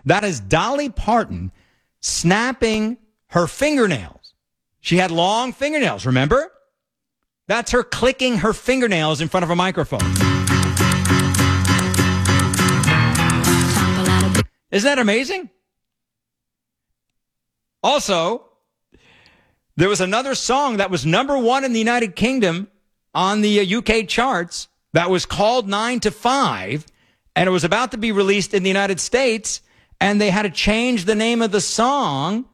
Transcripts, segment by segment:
That is Dolly Parton snapping her fingernails. She had long fingernails, remember? That's her clicking her fingernails in front of a microphone. Isn't that amazing? Also, there was another song that was number one in the United Kingdom on the UK charts that was called 9 to 5, and it was about to be released in the United States, and they had to change the name of the song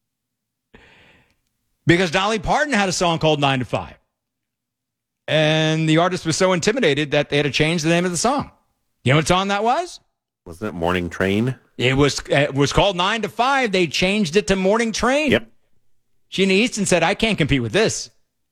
because Dolly Parton had a song called 9 to 5. And the artist was so intimidated that they had to change the name of the song. You know what song that was? Wasn't it Morning Train? It was called 9 to 5. They changed it to Morning Train. Yep. Sheena Easton said, I can't compete with this.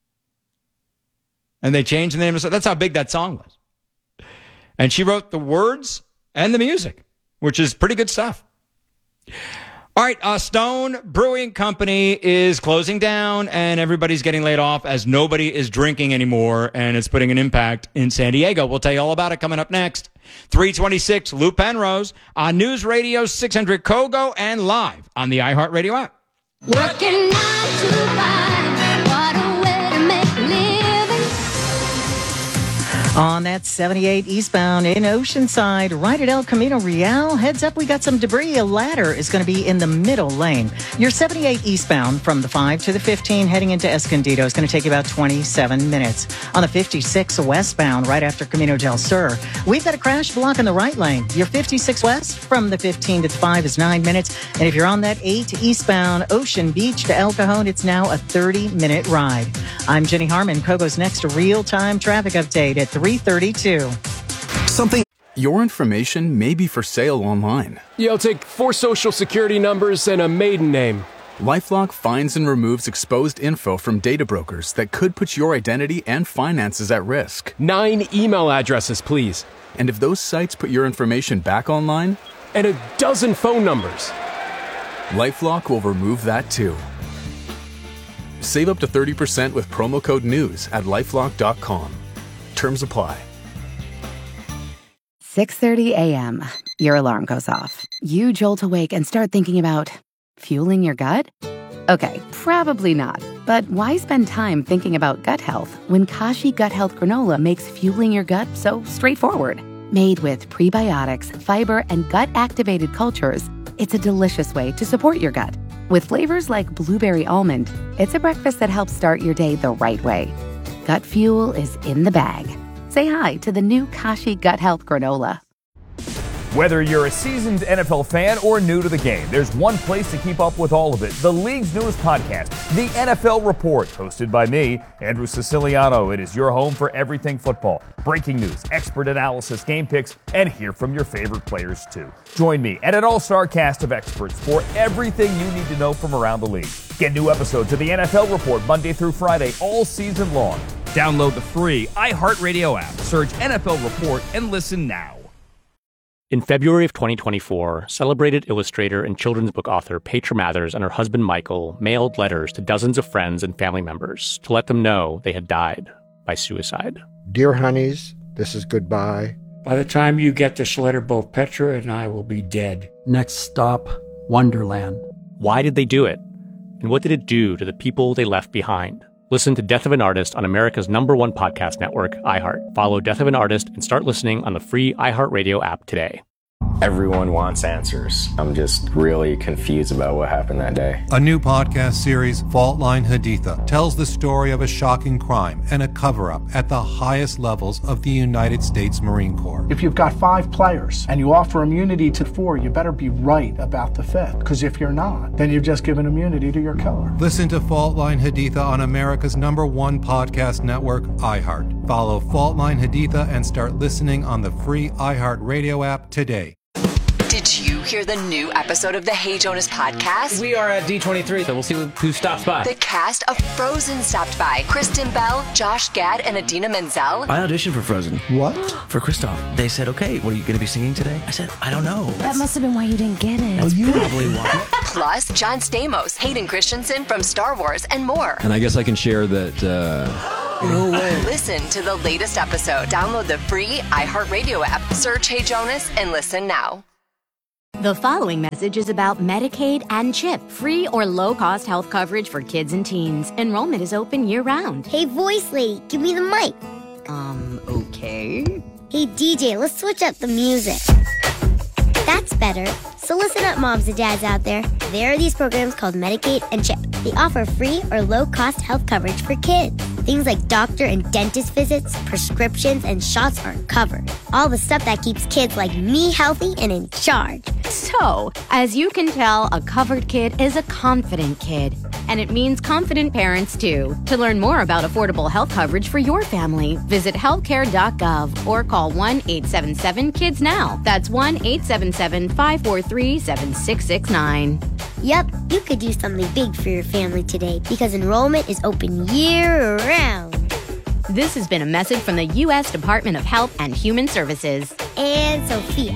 And they changed the name of the song. That's how big that song was. And she wrote the words and the music, which is pretty good stuff. All right, Stone Brewing Company is closing down, and everybody's getting laid off as nobody is drinking anymore, and it's putting an impact in San Diego. We'll tell you all about it coming up next. 326, Lou Penrose on News Radio 600 Kogo and live on the iHeartRadio app. Working 9 to 5, what a way to make a living. On that 78 eastbound in Oceanside, right at El Camino Real, heads up, we got some debris. A ladder is going to be in the middle lane. Your 78 eastbound from the 5 to the 15 heading into Escondido is going to take you about 27 minutes. On the 56 westbound, right after Camino del Sur, we've got a crash block in the right lane. Your 56 west from the 15 to the 5 is 9 minutes. And if you're on that 8 eastbound Ocean Beach to El Cajon, it's now a 30-minute ride. I'm Jenny Harmon. Kogo's next real-time traffic update at 3:32. Your information may be for sale online. Yeah, I'll take 4 social security numbers and a maiden name. LifeLock finds and removes exposed info from data brokers that could put your identity and finances at risk. 9 email addresses, please. And if those sites put your information back online, And a dozen phone numbers. LifeLock will remove that too. Save up to 30% with promo code NEWS at LifeLock.com. Terms apply. 6:30 a.m. Your alarm goes off. You jolt awake and start thinking about fueling your gut? Okay, probably not. But why spend time thinking about gut health when Kashi Gut Health Granola makes fueling your gut so straightforward? Made with prebiotics, fiber, and gut-activated cultures, it's a delicious way to support your gut. With flavors like blueberry almond, it's a breakfast that helps start your day the right way. Gut fuel is in the bag. Say hi to the new Kashi Gut Health Granola. Whether you're a seasoned NFL fan or new to the game, there's one place to keep up with all of it. The league's newest podcast, The NFL Report, hosted by me, Andrew Siciliano. It is your home for everything football. Breaking news, expert analysis, game picks, and hear from your favorite players too. Join me and an all-star cast of experts for everything you need to know from around the league. Get new episodes of The NFL Report Monday through Friday all season long. Download the free iHeartRadio app, search NFL Report, and listen now. In February of 2024, celebrated illustrator and children's book author Petra Mathers and her husband Michael mailed letters to dozens of friends and family members to let them know they had died by suicide. Dear honeys, this is goodbye. By the time you get this letter, both Petra and I will be dead. Next stop, Wonderland. Why did they do it? And what did it do to the people they left behind? Listen to Death of an Artist on America's #1 podcast network, iHeart. Follow Death of an Artist and start listening on the free iHeartRadio app today. Everyone wants answers. I'm just really confused about what happened that day. A new podcast series, Fault Line Haditha, tells the story of a shocking crime and a cover-up at the highest levels of the United States Marine Corps. If you've got 5 players and you offer immunity to 4, you better be right about the 5th. Because if you're not, then you've just given immunity to your killer. Listen to Fault Line Haditha on America's #1 podcast network, iHeart. Follow Fault Line Haditha and start listening on the free iHeartRadio app today. Did you hear the new episode of the Hey Jonas podcast? We are at D23, so we'll see who stops by. The cast of Frozen stopped by. Kristen Bell, Josh Gad, and Idina Menzel. I auditioned for Frozen. What? For Kristoff. They said, okay, what are you going to be singing today? I said, I don't know. That must have been why you didn't get it. That's probably why. Plus, John Stamos, Hayden Christensen from Star Wars, and more. And I guess I can share that... No way. Listen to the latest episode. Download the free iHeartRadio app. Search Hey Jonas and listen now. The following message is about Medicaid and CHIP, free or low-cost health coverage for kids and teens. Enrollment is open year-round. Hey, voice lady, give me the mic. Okay. Hey, DJ, let's switch up the music. That's better. So listen up, moms and dads out there. There are these programs called Medicaid and CHIP. They offer free or low-cost health coverage for kids. Things like doctor and dentist visits, prescriptions, and shots are covered. All the stuff that keeps kids like me healthy and in charge. So, as you can tell, a covered kid is a confident kid. And it means confident parents, too. To learn more about affordable health coverage for your family, visit healthcare.gov or call 1-877-KIDS-NOW. That's 1-877-543-7669. Yep, you could do something big for your family today because enrollment is open year-round. This has been a message from the U.S. Department of Health and Human Services. And Sophia.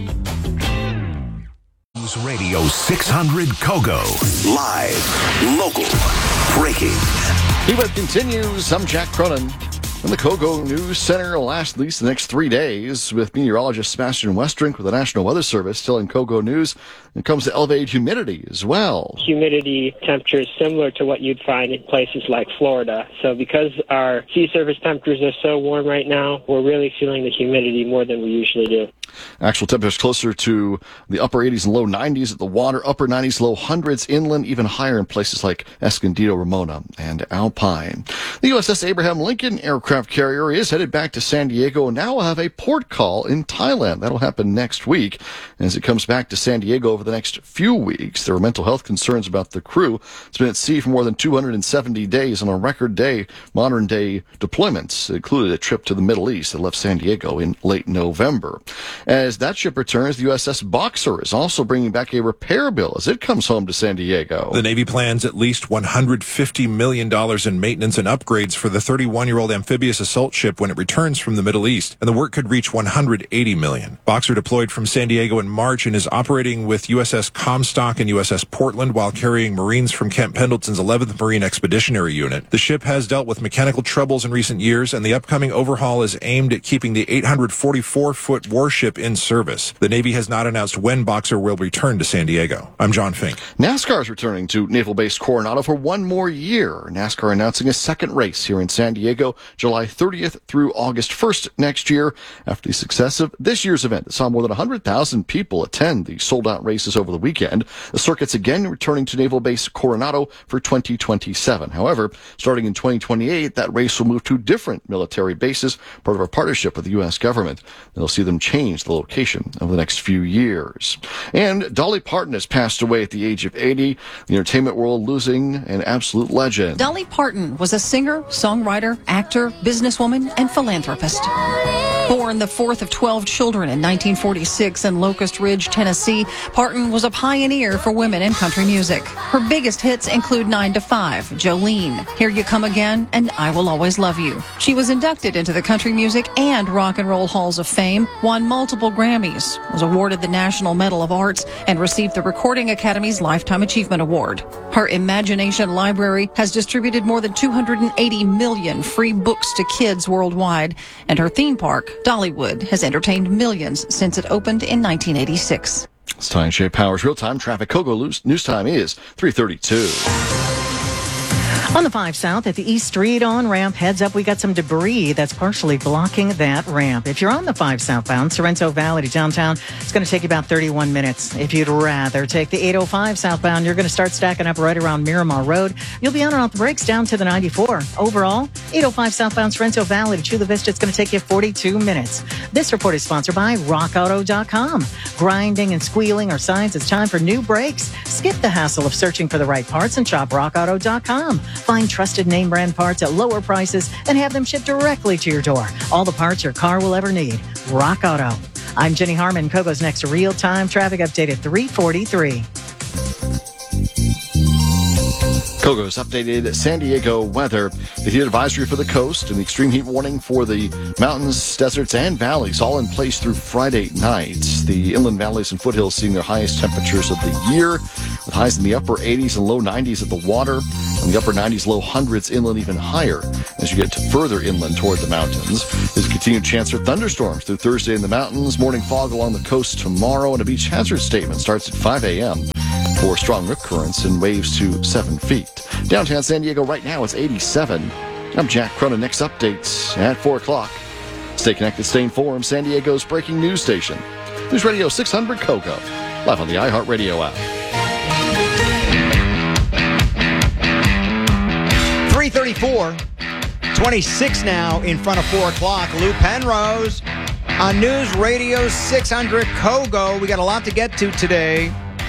News Radio 600 Kogo. Live, local, breaking. He continues. I'm Jack Cronin. And the Kogo News Center will last at least the next 3 days with meteorologist Sebastian Westrink with the National Weather Service telling Kogo News it comes to elevated humidity as well. Humidity temperature is similar to what you'd find in places like Florida. So because our sea surface temperatures are so warm right now, we're really feeling the humidity more than we usually do. Actual temperatures closer to the upper 80s and low 90s at the water, upper 90s, low hundreds inland, even higher in places like Escondido, Ramona, and Alpine. The USS Abraham Lincoln aircraft carrier is headed back to San Diego and now will have a port call in Thailand. That'll happen next week. As it comes back to San Diego over the next few weeks, there are mental health concerns about the crew. It's been at sea for more than 270 days on a record day, modern day deployments, included a trip to the Middle East that left San Diego in late November. As that ship returns, the USS Boxer is also bringing back a repair bill as it comes home to San Diego. The Navy plans at least $150 million in maintenance and upgrades for the 31-year-old amphibious assault ship when it returns from the Middle East, and the work could reach $180 million. Boxer deployed from San Diego in March and is operating with USS Comstock and USS Portland while carrying Marines from Camp Pendleton's 11th Marine Expeditionary Unit. The ship has dealt with mechanical troubles in recent years, and the upcoming overhaul is aimed at keeping the 844-foot warship in service. The Navy has not announced when Boxer will return to San Diego. I'm John Fink. NASCAR is returning to Naval Base Coronado for one more year. NASCAR announcing a second race here in San Diego, July 30th through August 1st next year. After the success of this year's event that saw more than 100,000 people attend the sold-out races over the weekend, the circuit's again returning to Naval Base Coronado for 2027. However, starting in 2028, that race will move to different military bases, part of our partnership with the U.S. government. They'll see them change the location over the next few years. And Dolly Parton has passed away at the age of 80, the entertainment world losing an absolute legend. Dolly Parton was a singer, songwriter, actor, businesswoman, and philanthropist. Born the fourth of 12 children in 1946 in Locust Ridge, Tennessee, Parton was a pioneer for women in country music. Her biggest hits include 9 to 5, Jolene, Here You Come Again, and I Will Always Love You. She was inducted into the Country Music and Rock and Roll Halls of Fame, won multiple Grammys, was awarded the National Medal of Arts, and received the Recording Academy's Lifetime Achievement Award. Her Imagination Library has distributed more than 280 million free books to kids worldwide, and her theme park, Dollywood, has entertained millions since it opened in 1986. It's Ty and Shay Powers. Real-time traffic. Kogo News Time is 3:32. On the 5 South at the East Street on-ramp, heads up, we got some debris that's partially blocking that ramp. If you're on the 5 southbound, Sorrento Valley to downtown, it's going to take you about 31 minutes. If you'd rather take the 805 southbound, you're going to start stacking up right around Miramar Road. You'll be on or off the brakes down to the 94. Overall, 805 southbound Sorrento Valley to Chula Vista, it's going to take you 42 minutes. This report is sponsored by RockAuto.com. Grinding and squealing are signs it's time for new brakes. Skip the hassle of searching for the right parts and shop RockAuto.com. Find trusted name brand parts at lower prices and have them shipped directly to your door. All the parts your car will ever need. Rock Auto. I'm Jenny Harmon. Kogo's next real-time traffic update at 3:43. Kogo's updated San Diego weather. The heat advisory for the coast and the extreme heat warning for the mountains, deserts, and valleys all in place through Friday night. The inland valleys and foothills seeing their highest temperatures of the year, with highs in the upper 80s and low 90s at the water, and the upper 90s, low hundreds inland, even higher as you get further inland toward the mountains. There's a continued chance for thunderstorms through Thursday in the mountains, morning fog along the coast tomorrow, and a beach hazard statement starts at 5 a.m. for strong rip currents and waves to 7 feet. Downtown San Diego right now, it's 87. I'm Jack Cronin. Next updates at 4 o'clock. Stay connected, stay informed. San Diego's breaking news station. News Radio 600 Kogo. Live on the iHeartRadio app. 3:34. 26 now in front of 4 o'clock. Lou Penrose on News Radio 600 Kogo. We got a lot to get to today.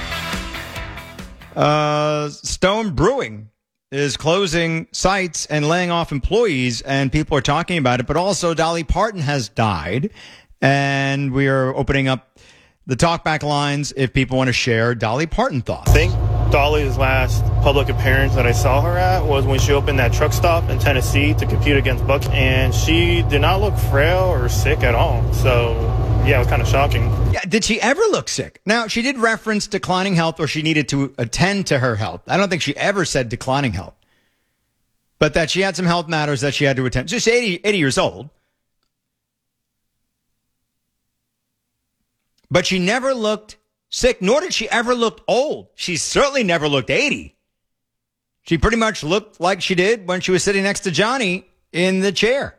Stone Brewing is closing sites and laying off employees, and people are talking about it. But also, Dolly Parton has died, and we are opening up the talkback lines if people want to share Dolly Parton thoughts. I think Dolly's last public appearance that I saw her at was when she opened that truck stop in Tennessee to compete against Buck, and she did not look frail or sick at all. So, yeah, it was kind of shocking. Yeah, did she ever look sick? Now, she did reference declining health, or she needed to attend to her health. I don't think she ever said declining health, but that she had some health matters that she had to attend. She's 80 years old. But she never looked sick, nor did she ever look old. She certainly never looked 80. She pretty much looked like she did when she was sitting next to Johnny in the chair,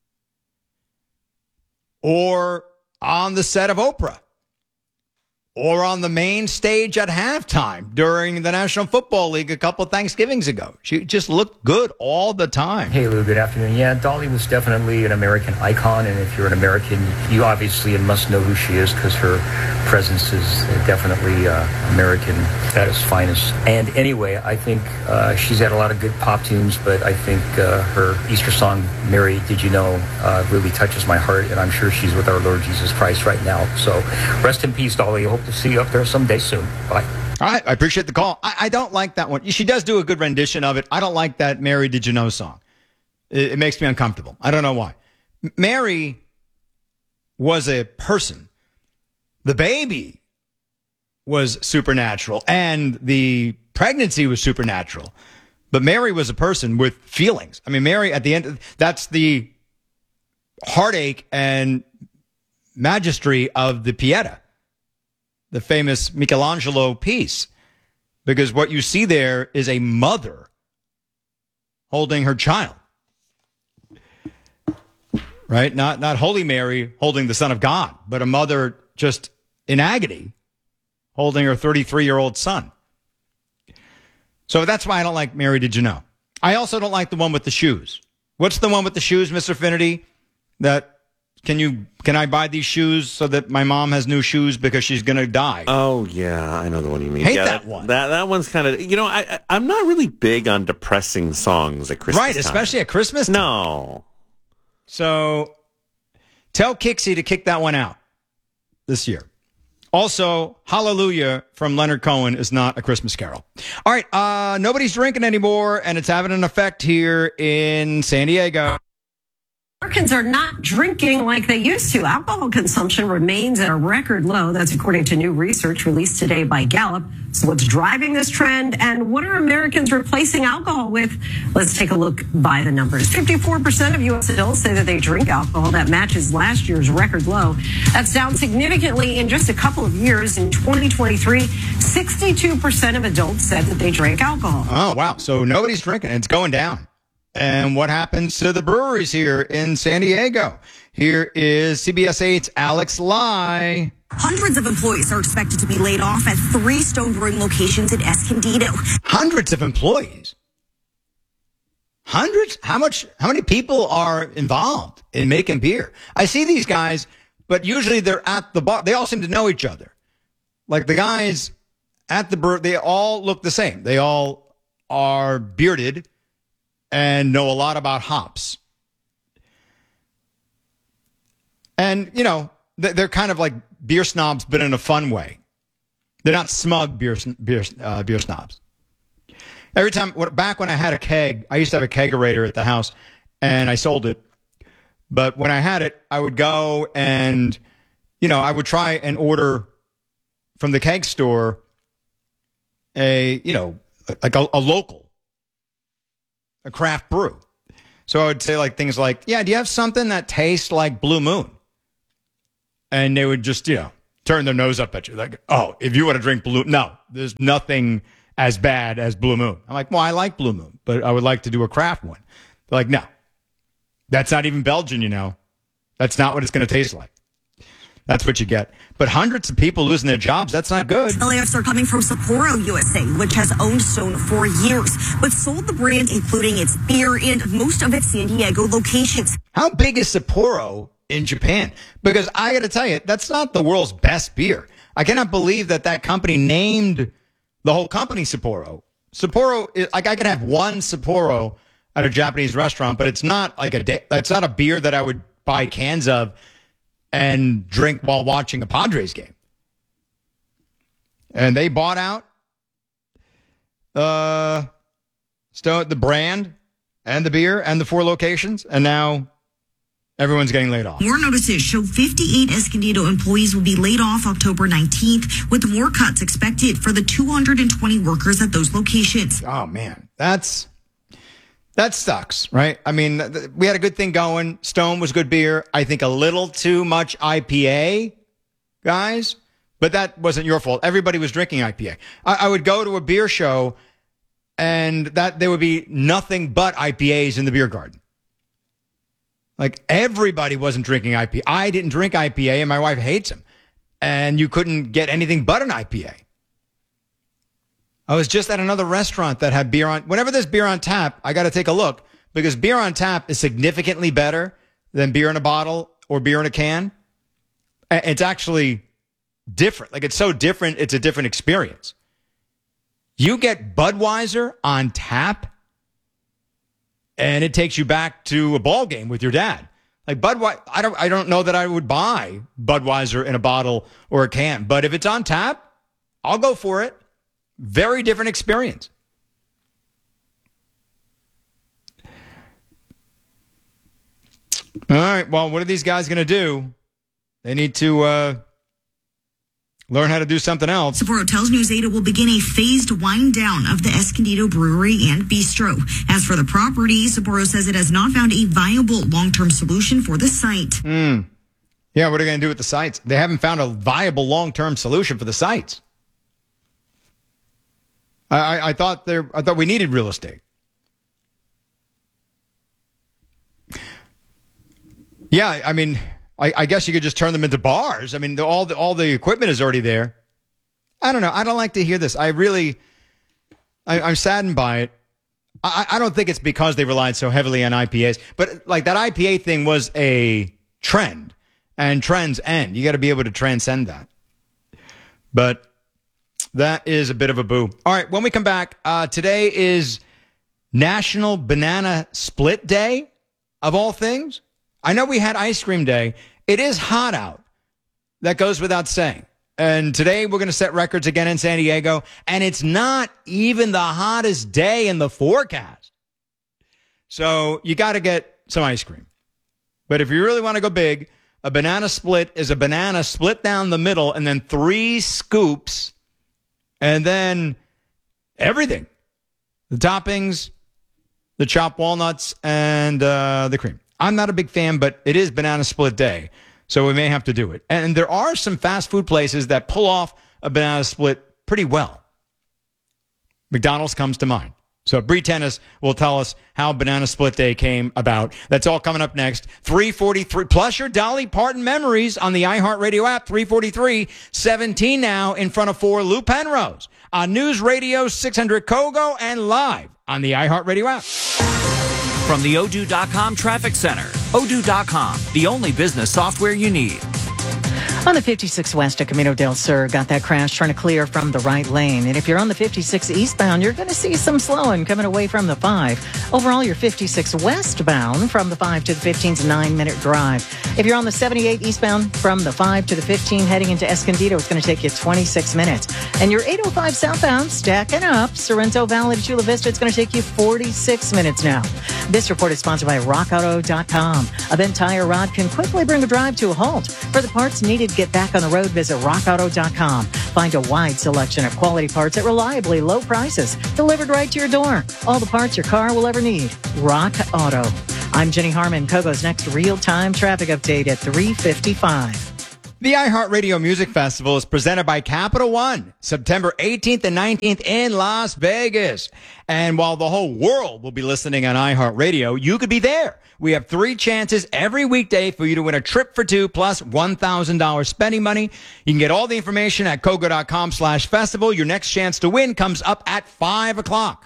or on the set of Oprah, or on the main stage at halftime during the National Football League a couple of Thanksgivings ago. She just looked good all the time. Hey, Lou, good afternoon. Yeah, Dolly was definitely an American icon, and if you're an American, you obviously must know who she is, because her presence is definitely American at its finest. And anyway, I think she's had a lot of good pop tunes, but I think her Easter song, Mary, Did You Know, really touches my heart, and I'm sure she's with our Lord Jesus Christ right now. So rest in peace, Dolly. Hope to see you up there someday soon. Bye. All right, I appreciate the call. I don't like that one. She does do a good rendition of it. I don't like that Mary Did You Know song. It makes me uncomfortable. I don't know why. Mary was a person. The baby was supernatural, and the pregnancy was supernatural. But Mary was a person with feelings. I mean, Mary, at the end, that's the heartache and majesty of the Pietà, the famous Michelangelo piece, because what you see there is a mother holding her child, right? Not Holy Mary holding the Son of God, but a mother just in agony holding her 33-year-old son. So that's why I don't like Mary Did You Know. I also don't like the one with the shoes. What's the one with the shoes, Mr. Finity? That Can I buy these shoes so that my mom has new shoes because she's going to die? Oh, yeah. I know the one you mean. Hate yeah, that one. That one's kind of, I'm not really big on depressing songs at Christmas Right, especially at Christmas time. No. So tell Kixie to kick that one out this year. Also, Hallelujah from Leonard Cohen is not a Christmas carol. All right, nobody's drinking anymore, and it's having an effect here in San Diego. Americans are not drinking like they used to. Alcohol consumption remains at a record low. That's according to new research released today by Gallup. So what's driving this trend, and what are Americans replacing alcohol with? Let's take a look by the numbers. 54% of U.S. adults say that they drink alcohol. That matches last year's record low. That's down significantly in just a couple of years. In 2023, 62% of adults said that they drank alcohol. Oh, wow. So nobody's drinking. It's going down. And what happens to the breweries here in San Diego? Here is CBS 8's Alex Lai. Hundreds of employees are expected to be laid off at 3 Stone Brewing locations in Escondido. Hundreds of employees? Hundreds? How many people are involved in making beer? I see these guys, but usually they're at the bar. They all seem to know each other. Like the guys at the brewery, they all look the same. They all are bearded and know a lot about hops. And, they're kind of like beer snobs, but in a fun way. They're not smug beer snobs. Every time, back when I had a keg, I used to have a kegerator at the house, and I sold it. But when I had it, I would go and, I would try and order from the keg store a local, a craft brew. So I would say things like, yeah, do you have something that tastes like Blue Moon? And they would just, turn their nose up at you. Like, oh, if you want to drink Blue, no, there's nothing as bad as Blue Moon. I'm like, well, I like Blue Moon, but I would like to do a craft one. They're like, no, that's not even Belgian, That's not what it's going to taste like. That's what you get. But hundreds of people losing their jobs, that's not good. The layoffs are coming from Sapporo USA, which has owned Stone for years, but sold the brand, including its beer and most of its San Diego locations. How big is Sapporo in Japan? Because I got to tell you, that's not the world's best beer. I cannot believe that company named the whole company Sapporo. Sapporo, I could have one Sapporo at a Japanese restaurant, but it's not it's not a beer that I would buy cans of and drink while watching a Padres game. And they bought out the brand and the beer and the 4 locations, and now everyone's getting laid off. More notices show 58 Escondido employees will be laid off October 19th, with more cuts expected for the 220 workers at those locations. Oh, man. That sucks, right? I mean, we had a good thing going. Stone was good beer. I think a little too much IPA, guys, but that wasn't your fault. Everybody was drinking IPA. I would go to a beer show and there would be nothing but IPAs in the beer garden. Like everybody wasn't drinking IPA. I didn't drink IPA and my wife hates them. And you couldn't get anything but an IPA. I was just at another restaurant that had beer on. Whenever there's beer on tap, I got to take a look because beer on tap is significantly better than beer in a bottle or beer in a can. It's actually different. It's so different. It's a different experience. You get Budweiser on tap and it takes you back to a ball game with your dad. Budweiser, I don't know that I would buy Budweiser in a bottle or a can, but if it's on tap, I'll go for it. Very different experience. All right. Well, what are these guys going to do? They need to learn how to do something else. Sapporo tells News 8 it will begin a phased wind down of the Escondido Brewery and Bistro. As for the property, Sapporo says it has not found a viable long-term solution for the site. Yeah, what are they going to do with the sites? They haven't found a viable long-term solution for the sites. I thought we needed real estate. Yeah, I mean, I guess you could just turn them into bars. I mean, all the equipment is already there. I don't know. I don't like to hear this. I'm saddened by it. I don't think it's because they relied so heavily on IPAs, but that IPA thing was a trend, and trends end. You got to be able to transcend that. But that is a bit of a boo. All right, when we come back, today is National Banana Split Day, of all things. I know we had Ice Cream Day. It is hot out. That goes without saying. And today we're going to set records again in San Diego, and it's not even the hottest day in the forecast. So you got to get some ice cream. But if you really want to go big, a banana split is a banana split down the middle and then 3 scoops. And then everything, the toppings, the chopped walnuts, and the cream. I'm not a big fan, but it is banana split day, so we may have to do it. And there are some fast food places that pull off a banana split pretty well. McDonald's comes to mind. So Bree Tennis will tell us how Banana Split Day came about. That's all coming up next. 3:43, plus your Dolly Parton memories on the iHeartRadio app. 3:43, 17 now in front of 4, Lou Penrose on News Radio 600 Kogo and live on the iHeartRadio app. From the Odoo.com Traffic Center. Odoo.com, the only business software you need. On the 56 west at Camino del Sur, got that crash trying to clear from the right lane. And if you're on the 56 eastbound, you're going to see some slowing coming away from the 5. Overall, you're 56 westbound from the 5 to the 15 is a 9-minute drive. If you're on the 78 eastbound from the 5 to the 15 heading into Escondido, it's going to take you 26 minutes. And your 805 southbound stacking up, Sorrento Valley to Chula Vista, it's going to take you 46 minutes now. This report is sponsored by RockAuto.com. A bent tire rod can quickly bring a drive to a halt. For the parts needed to get back on the road, visit RockAuto.com. Find a wide selection of quality parts at reliably low prices, delivered right to your door. All the parts your car will ever need. Rock Auto. I'm Jenny Harmon. Kogo's next real-time traffic update at 3:55. The iHeartRadio Music Festival is presented by Capital One, September 18th and 19th in Las Vegas. And while the whole world will be listening on iHeartRadio, you could be there. We have 3 chances every weekday for you to win a trip for 2 plus $1,000 spending money. You can get all the information at Kogo.com/festival. Your next chance to win comes up at 5 o'clock.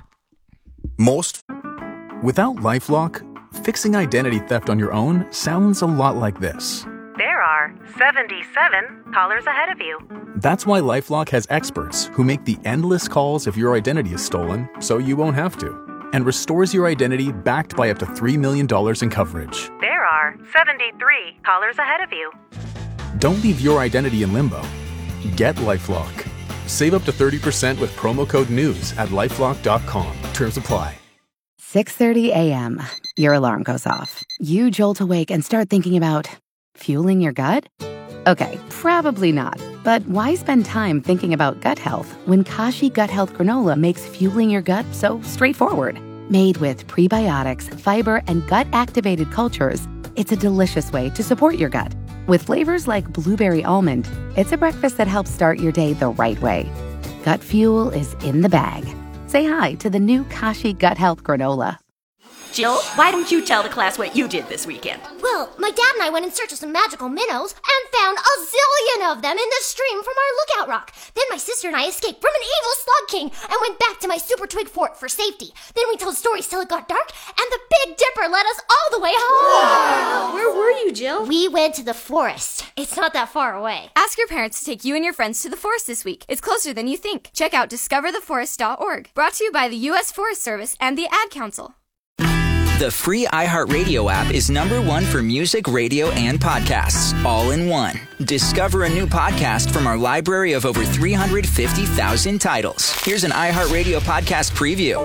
Without LifeLock, fixing identity theft on your own sounds a lot like this. There are 77 callers ahead of you. That's why LifeLock has experts who make the endless calls if your identity is stolen, so you won't have to, and restores your identity backed by up to $3 million in coverage. There are 73 callers ahead of you. Don't leave your identity in limbo. Get LifeLock. Save up to 30% with promo code NEWS at LifeLock.com. Terms apply. 6:30 a.m. Your alarm goes off. You jolt awake and start thinking about fueling your gut? Okay, probably not. But why spend time thinking about gut health when Kashi Gut Health Granola makes fueling your gut so straightforward? Made with prebiotics, fiber, and gut-activated cultures, it's a delicious way to support your gut. With flavors like blueberry almond, it's a breakfast that helps start your day the right way. Gut fuel is in the bag. Say hi to the new Kashi Gut Health Granola. Jill, why don't you tell the class what you did this weekend? Well, my dad and I went in search of some magical minnows and found a zillion of them in the stream from our lookout rock. Then my sister and I escaped from an evil slug king and went back to my super twig fort for safety. Then we told stories till it got dark, and the Big Dipper led us all the way home. Wow. Where were you, Jill? We went to the forest. It's not that far away. Ask your parents to take you and your friends to the forest this week. It's closer than you think. Check out discovertheforest.org. Brought to you by the U.S. Forest Service and the Ad Council. The free iHeartRadio app is #1 for music, radio, and podcasts, all in one. Discover a new podcast from our library of over 350,000 titles. Here's an iHeartRadio podcast preview.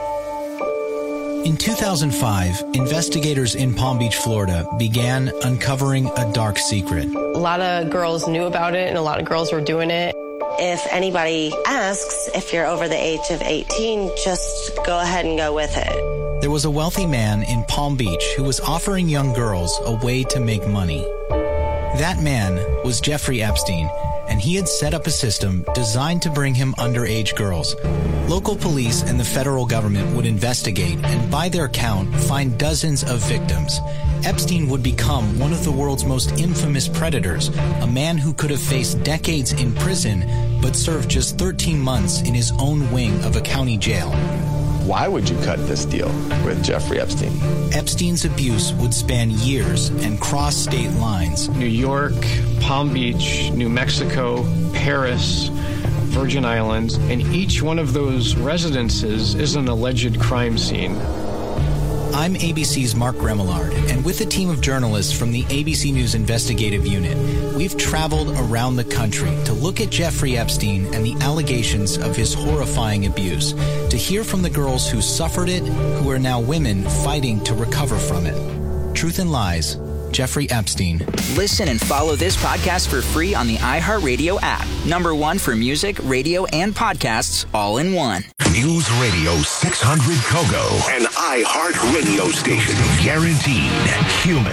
In 2005, investigators in Palm Beach, Florida, began uncovering a dark secret. A lot of girls knew about it, and a lot of girls were doing it. If anybody asks if you're over the age of 18, just go ahead and go with it. There was a wealthy man in Palm Beach who was offering young girls a way to make money. That man was Jeffrey Epstein, and he had set up a system designed to bring him underage girls. Local police and the federal government would investigate and, by their count, find dozens of victims. Epstein would become one of the world's most infamous predators, a man who could have faced decades in prison but served just 13 months in his own wing of a county jail. Why would you cut this deal with Jeffrey Epstein? Epstein's abuse would span years and cross state lines. New York, Palm Beach, New Mexico, Paris, Virgin Islands, and each one of those residences is an alleged crime scene. I'm ABC's Mark Remillard, and with a team of journalists from the ABC News Investigative Unit, we've traveled around the country to look at Jeffrey Epstein and the allegations of his horrifying abuse, to hear from the girls who suffered it, who are now women fighting to recover from it. Truth and Lies, Jeffrey Epstein. Listen and follow this podcast for free on the iHeartRadio app. #1 for music, radio, and podcasts, all in one. News Radio 600 Kogo, an iHeartRadio station. Guaranteed human.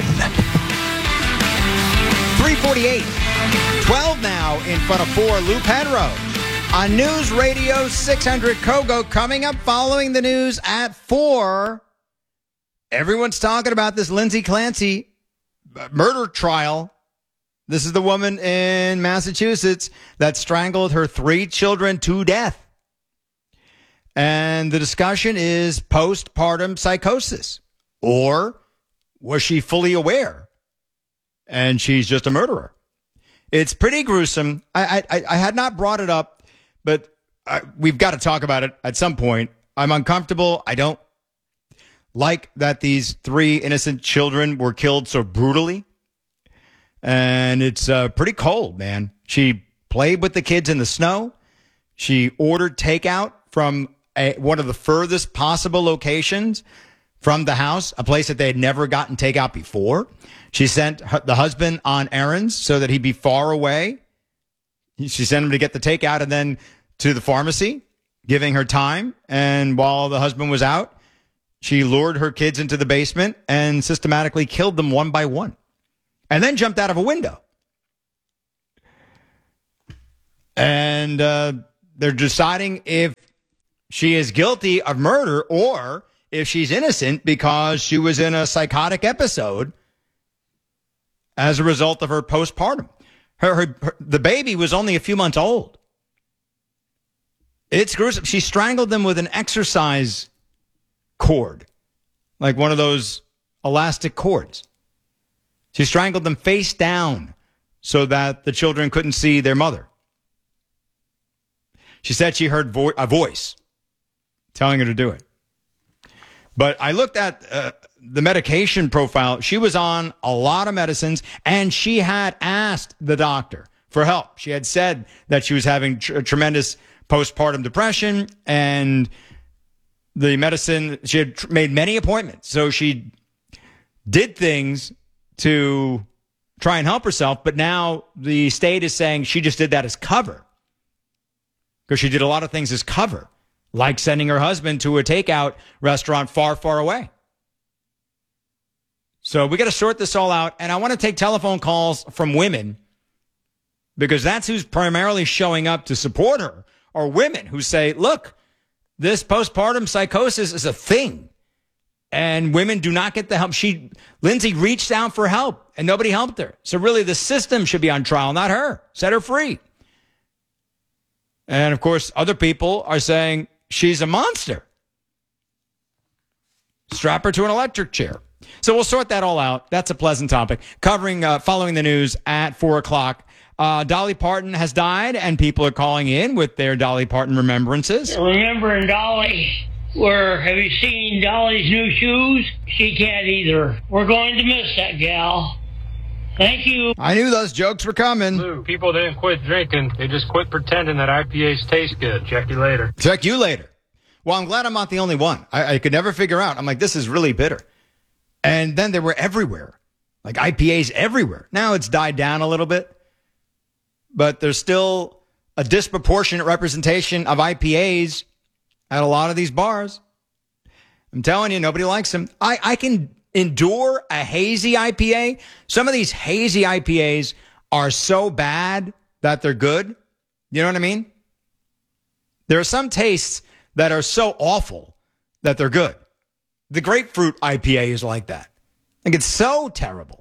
3:48. 12 now in front of 4, Lou Penrose. On News Radio 600 Kogo, coming up following the news at 4. Everyone's talking about this Lindsay Clancy murder trial. This is the woman in Massachusetts that strangled her 3 children to death. And the discussion is postpartum psychosis. Or was she fully aware and she's just a murderer? It's pretty gruesome. I had not brought it up, but we've got to talk about it at some point. I'm uncomfortable. I don't like that these 3 innocent children were killed so brutally. And it's pretty cold, man. She played with the kids in the snow. She ordered takeout from one of the furthest possible locations from the house, a place that they had never gotten takeout before. She sent the husband on errands so that he'd be far away. She sent him to get the takeout and then to the pharmacy, giving her time. And while the husband was out, she lured her kids into the basement and systematically killed them one by one, and then jumped out of a window. And they're deciding if she is guilty of murder or if she's innocent because she was in a psychotic episode as a result of her postpartum. The baby was only a few months old. It's gruesome. She strangled them with an exercise cord, like one of those elastic cords. She strangled them face down so that the children couldn't see their mother. She said she heard a voice telling her to do it. But I looked at the medication profile. She was on a lot of medicines, and she had asked the doctor for help. She had said that she was having tremendous postpartum depression, and the medicine, she had made many appointments. So she did things to try and help herself, but now the state is saying she just did that as cover, because she did a lot of things as cover, like sending her husband to a takeout restaurant far, far away. So we got to sort this all out, and I want to take telephone calls from women, because that's who's primarily showing up to support her, or women who say, look, this postpartum psychosis is a thing, and women do not get the help. Lindsay reached out for help, and nobody helped her. So really, the system should be on trial, not her. Set her free. And, of course, other people are saying she's a monster. Strap her to an electric chair. So we'll sort that all out. That's a pleasant topic. Covering, following the news at 4 o'clock. Dolly Parton has died, and people are calling in with their Dolly Parton remembrances. Remembering Dolly, have you seen Dolly's new shoes? She can't either. We're going to miss that gal. Thank you. I knew those jokes were coming. People didn't quit drinking. They just quit pretending that IPAs taste good. Check you later. Check you later. Well, I'm glad I'm not the only one. I could never figure out. I'm like, this is really bitter. And then they were everywhere. Like IPAs everywhere. Now it's died down a little bit. But there's still a disproportionate representation of IPAs at a lot of these bars. I'm telling you, nobody likes them. I can endure a hazy IPA. Some of these hazy IPAs are so bad that they're good. You know what I mean? There are some tastes that are so awful that they're good. The grapefruit IPA is like that. Like, it's so terrible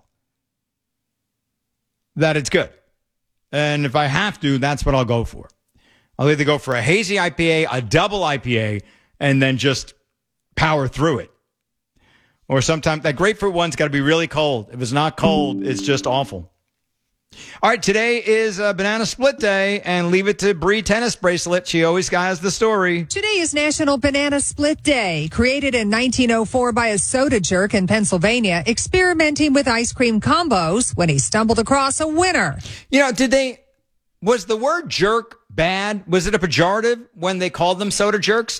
that it's good. And if I have to, that's what I'll go for. I'll either go for a hazy IPA, a double IPA, and then just power through it. Or sometimes that grapefruit one's got to be really cold. If it's not cold, it's just awful. All right, today is a banana split day, and leave it to Bree Tennis Bracelet. She always has the story. Today is National Banana Split Day, created in 1904 by a soda jerk in Pennsylvania, experimenting with ice cream combos when he stumbled across a winner. You know, was the word jerk bad? Was it a pejorative when they called them soda jerks?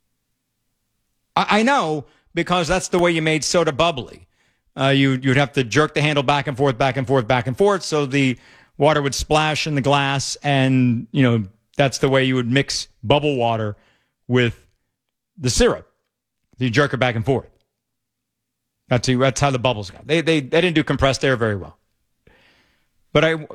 I know, because that's the way you made soda bubbly. You'd have to jerk the handle back and forth, back and forth, back and forth, so the water would splash in the glass, and, you know, that's the way you would mix bubble water with the syrup. You jerk it back and forth. That's how the bubbles got. They didn't do compressed air very well. But I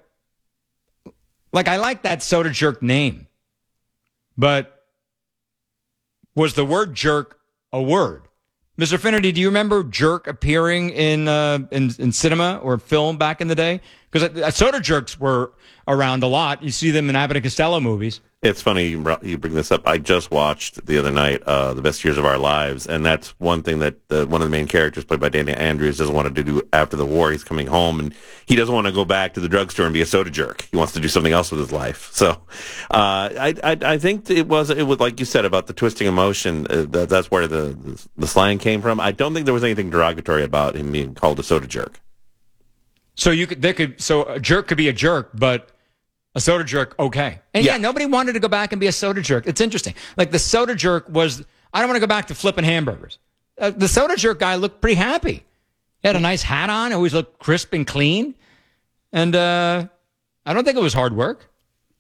like that soda jerk name. But was the word jerk a word? Mr. Finnerty, do you remember jerk appearing in cinema or film back in the day? Because soda jerks were around a lot. You see them in Abbott and Costello movies. It's funny you bring this up. I just watched the other night The Best Years of Our Lives, and that's one thing that one of the main characters, played by Danny Andrews, doesn't want to do after the war. He's coming home, and he doesn't want to go back to the drugstore and be a soda jerk. He wants to do something else with his life. So I think it was like you said about the twisting emotion. That's where the slang came from. I don't think there was anything derogatory about him being called a soda jerk. So a jerk could be a jerk, but a soda jerk, okay. And yeah, nobody wanted to go back and be a soda jerk. It's interesting. Like the soda jerk was, I don't want to go back to flipping hamburgers. The soda jerk guy looked pretty happy. He had a nice hat on, always looked crisp and clean. And I don't think it was hard work.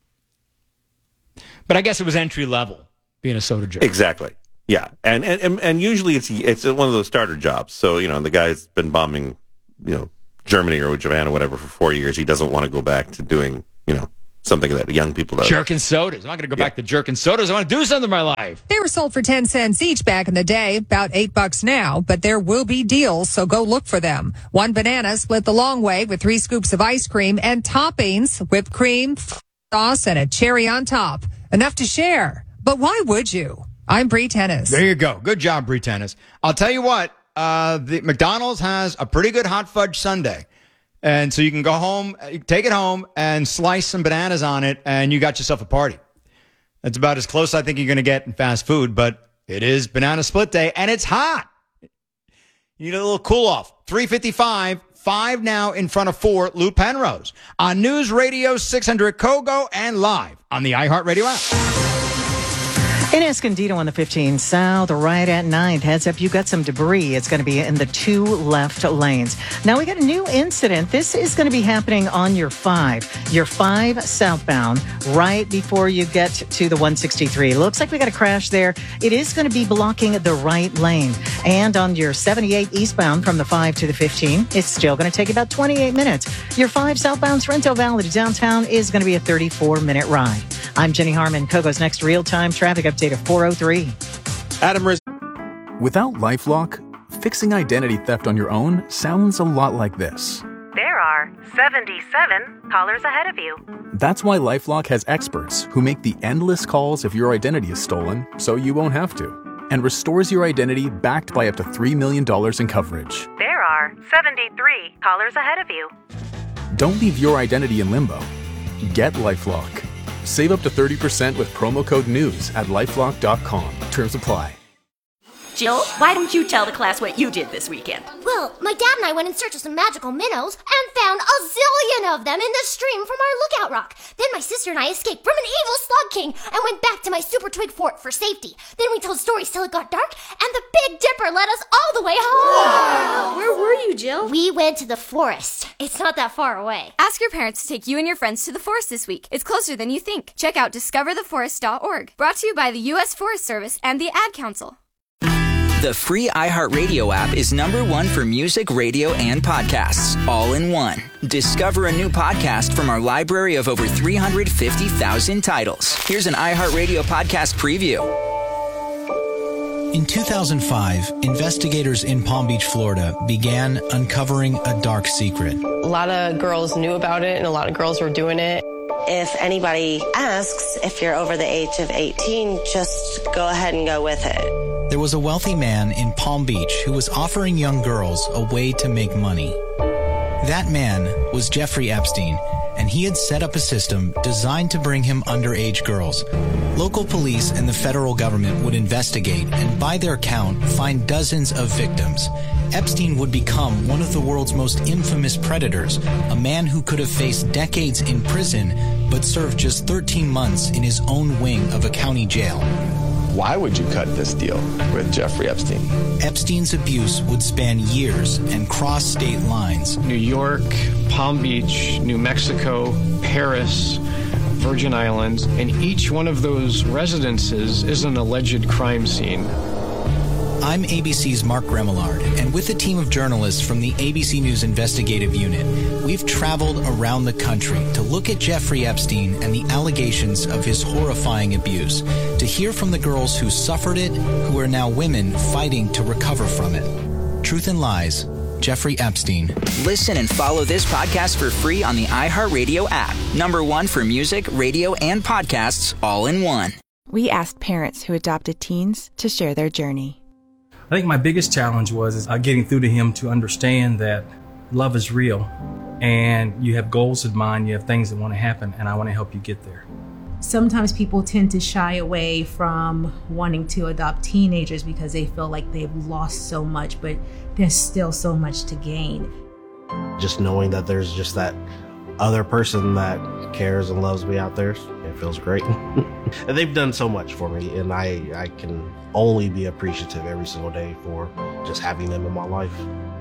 But I guess it was entry level, being a soda jerk. Exactly. Yeah. And usually it's one of those starter jobs. So, the guy's been bombing, Germany or Japan or whatever for 4 years. He doesn't want to go back to doing, something that young people do. Jerking sodas. I'm not going to go back to jerking sodas. I want to do something in my life. They were sold for 10 cents each back in the day, about $8 now, but there will be deals, so go look for them. One banana split the long way with 3 scoops of ice cream and toppings, whipped cream, sauce, and a cherry on top. Enough to share. But why would you? I'm Bree Tennis. There you go. Good job, Bree Tennis. I'll tell you what, the McDonald's has a pretty good hot fudge sundae. And so you can go home, take it home, and slice some bananas on it, and you got yourself a party. That's about as close I think you're going to get in fast food, but it is banana split day, and it's hot. You need a little cool off. 3:55, 5 now in front of 4, Lou Penrose. On News Radio 600 Kogo and live on the iHeartRadio app. In Escondido on the 15 South, right at 9th, heads up, you got some debris. It's going to be in the 2 left lanes. Now, we got a new incident. This is going to be happening on your 5 southbound, right before you get to the 163. Looks like we got a crash there. It is going to be blocking the right lane. And on your 78 eastbound from the 5 to the 15, it's still going to take about 28 minutes. Your 5 southbound Sorrento Valley to downtown is going to be a 34-minute ride. I'm Jenny Harmon, Kogo's next real-time traffic update of 4:03. Without LifeLock, fixing identity theft on your own sounds a lot like this. There are 77 callers ahead of you. That's why LifeLock has experts who make the endless calls if your identity is stolen, so you won't have to, and restores your identity backed by up to $3 million in coverage. There are 73 callers ahead of you. Don't leave your identity in limbo. Get LifeLock. Save up to 30% with promo code NEWS at LifeLock.com. Terms apply. Jill, why don't you tell the class what you did this weekend? Well, my dad and I went in search of some magical minnows and found a zillion of them in the stream from our lookout rock. Then my sister and I escaped from an evil slug king and went back to my super twig fort for safety. Then we told stories till it got dark, and the Big Dipper led us all the way home. Wow. Where were you, Jill? We went to the forest. It's not that far away. Ask your parents to take you and your friends to the forest this week. It's closer than you think. Check out discovertheforest.org. Brought to you by the U.S. Forest Service and the Ad Council. The free iHeartRadio app is #1 for music, radio, and podcasts, all in one. Discover a new podcast from our library of over 350,000 titles. Here's an iHeartRadio podcast preview. In 2005, investigators in Palm Beach, Florida, began uncovering a dark secret. A lot of girls knew about it, and a lot of girls were doing it. If anybody asks if you're over the age of 18, just go ahead and go with it. There was a wealthy man in Palm Beach who was offering young girls a way to make money. That man was Jeffrey Epstein, and he had set up a system designed to bring him underage girls. Local police and the federal government would investigate and, by their count, find dozens of victims. Epstein would become one of the world's most infamous predators, a man who could have faced decades in prison but served just 13 months in his own wing of a county jail. Why would you cut this deal with Jeffrey Epstein? Epstein's abuse would span years and cross state lines. New York, Palm Beach, New Mexico, Paris, Virgin Islands, and each one of those residences is an alleged crime scene. I'm ABC's Mark Remillard, and with a team of journalists from the ABC News Investigative Unit, we've traveled around the country to look at Jeffrey Epstein and the allegations of his horrifying abuse, to hear from the girls who suffered it, who are now women fighting to recover from it. Truth and Lies, Jeffrey Epstein. Listen and follow this podcast for free on the iHeartRadio app. #1 for music, radio, and podcasts all in one. We asked parents who adopted teens to share their journey. I think my biggest challenge was getting through to him to understand that love is real and you have goals in mind, you have things that want to happen, and I want to help you get there. Sometimes people tend to shy away from wanting to adopt teenagers because they feel like they've lost so much, but there's still so much to gain. Just knowing that there's just that other person that cares and loves me out there, it feels great. And they've done so much for me, and I can only be appreciative every single day for just having them in my life.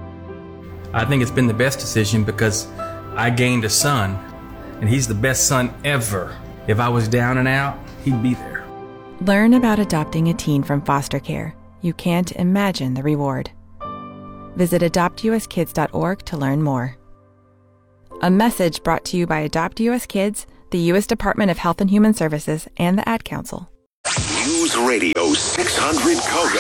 I think it's been the best decision because I gained a son, and he's the best son ever. If I was down and out, he'd be there. Learn about adopting a teen from foster care. You can't imagine the reward. Visit adoptuskids.org to learn more. A message brought to you by Adopt US Kids, the U.S. Department of Health and Human Services, and the Ad Council. News Radio 600 Kogo,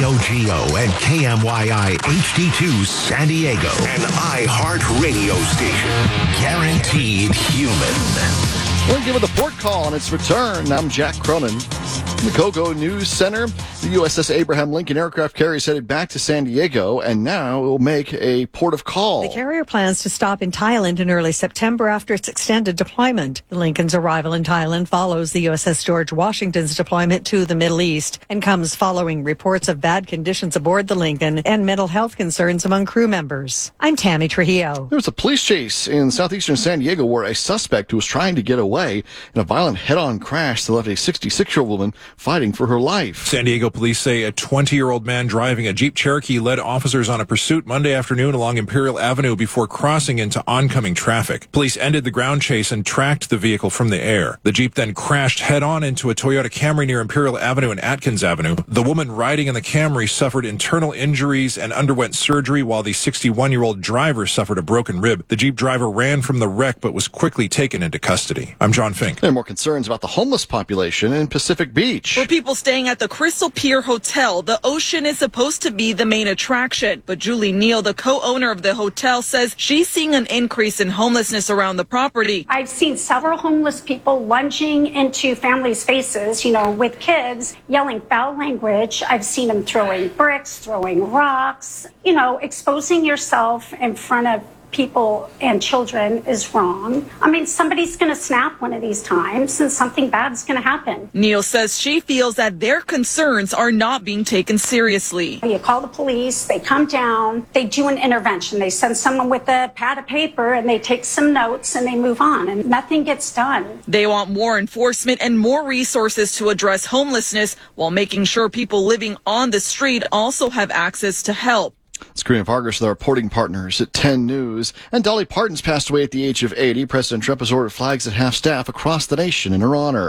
KOGO and KMYI HD2 San Diego, an iHeart radio station. Guaranteed human. We're going to give it the port call on its return. I'm Jack Cronin. In the Kogo News Center, the USS Abraham Lincoln aircraft carrier is headed back to San Diego, and now it will make a port of call. The carrier plans to stop in Thailand in early September after its extended deployment. The Lincoln's arrival in Thailand follows the USS George Washington's deployment to the Middle East and comes following reports of bad conditions aboard the Lincoln and mental health concerns among crew members. I'm Tammy Trujillo. There was a police chase in southeastern San Diego where a suspect who was trying to get away in a violent head-on crash that left a 66-year-old woman fighting for her life. San Diego police say a 20-year-old man driving a Jeep Cherokee led officers on a pursuit Monday afternoon along Imperial Avenue before crossing into oncoming traffic. Police ended the ground chase and tracked the vehicle from the air. The Jeep then crashed head-on into a Toyota Camry near Imperial Avenue and Atkins Avenue. The woman riding in the Camry suffered internal injuries and underwent surgery, while the 61-year-old driver suffered a broken rib. The Jeep driver ran from the wreck but was quickly taken into custody. I'm John Fink. There are more concerns about the homeless population in Pacific Beach. For people staying at the Crystal Pier Hotel, the ocean is supposed to be the main attraction. But Julie Neal, the co-owner of the hotel, says she's seeing an increase in homelessness around the property. I've seen several homeless people lunging into families' faces, with kids, yelling foul language. I've seen them throwing bricks, throwing rocks, exposing yourself in front of people and children is wrong. I mean, somebody's going to snap one of these times and something bad's going to happen. Neal says she feels that their concerns are not being taken seriously. You call the police, they come down, they do an intervention. They send someone with a pad of paper and they take some notes and they move on, and nothing gets done. They want more enforcement and more resources to address homelessness while making sure people living on the street also have access to help. It's Karina Vargas with our reporting partners at 10 News. And Dolly Parton's passed away at the age of 80. President Trump has ordered flags at half staff across the nation in her honor.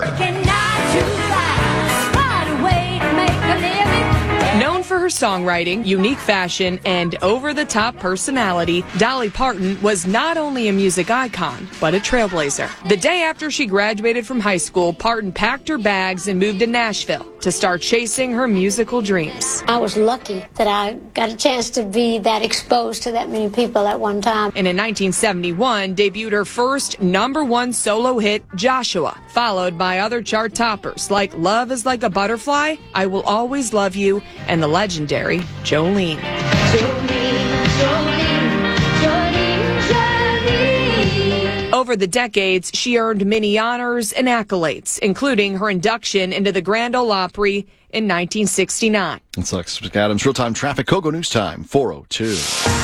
Known for her songwriting, unique fashion, and over-the-top personality, Dolly Parton was not only a music icon, but a trailblazer. The day after she graduated from high school, Parton packed her bags and moved to Nashville to start chasing her musical dreams. I was lucky that I got a chance to be that exposed to that many people at one time. And in 1971, debuted her first #1 solo hit, Joshua, followed by other chart toppers like Love is Like a Butterfly, I Will Always Love You, and the legendary Jolene. Over the decades, she earned many honors and accolades, including her induction into the Grand Ole Opry in 1969. It's Alex Adams, real-time traffic, Kogo News Time, 4:02.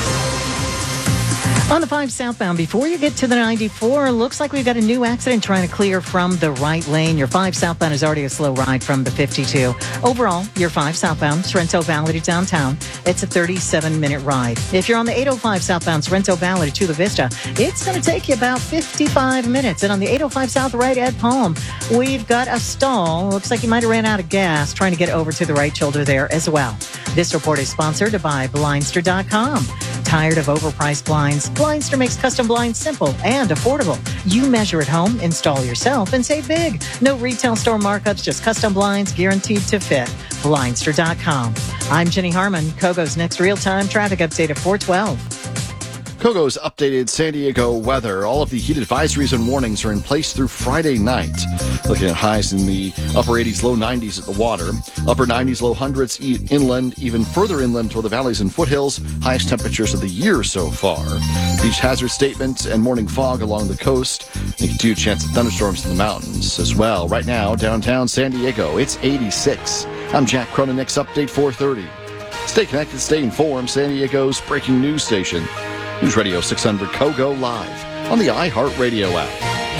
On the 5 southbound, before you get to the 94, looks like we've got a new accident trying to clear from the right lane. Your 5 southbound is already a slow ride from the 52. Overall, your 5 southbound, Sorrento Valley to downtown, it's a 37-minute ride. If you're on the 805 southbound, Sorrento Valley to Chula Vista, it's going to take you about 55 minutes. And on the 805 south right at Palm, we've got a stall. Looks like you might have ran out of gas trying to get over to the right shoulder there as well. This report is sponsored by Blindster.com. Tired of overpriced blinds? Blindster makes custom blinds simple and affordable. You measure at home, install yourself, and save big. No retail store markups, just custom blinds guaranteed to fit. Blindster.com. I'm Jenny Harmon. Kogo's next real-time traffic update at 4:12. Kogo's updated San Diego weather. All of the heat advisories and warnings are in place through Friday night. Looking at highs in the upper 80s, low 90s at the water. Upper 90s, low hundreds inland, even further inland toward the valleys and foothills. Highest temperatures of the year so far. Beach hazard statement and morning fog along the coast. A continued chance of thunderstorms in the mountains as well. Right now, downtown San Diego, it's 86. I'm Jack Cronin, next update 4:30. Stay connected, stay informed. San Diego's breaking news station. News Radio 600 Kogo live on the iHeartRadio app.